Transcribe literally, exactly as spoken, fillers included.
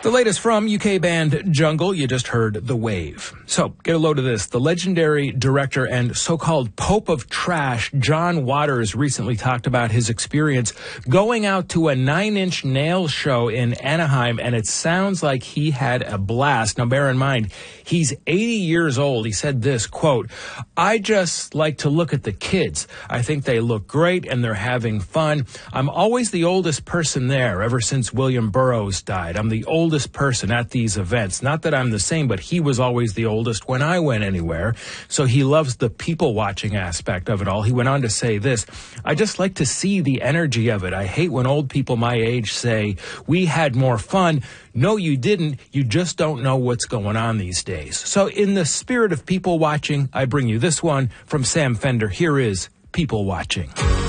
The latest from U K band Jungle, you just heard The Wave. So, get a load of this. The legendary director and so-called Pope of Trash, John Waters, recently talked about his experience going out to a Nine Inch Nails show in Anaheim, and it sounds like he had a blast. Now, bear in mind, he's eighty years old. He said this, quote, "I just like to look at the kids. I think they look great, and they're having fun. I'm always the oldest person there ever since William Burroughs died. I'm the oldest person at these events. Not that I'm the same, but he was always the oldest when I went anywhere." So he loves the people watching aspect of it all. He went on to say this, "I just like to see the energy of it. I hate when old people my age say, we had more fun. No, you didn't. You just don't know what's going on these days." So in the spirit of people watching, I bring you this one from Sam Fender. Here is People Watching.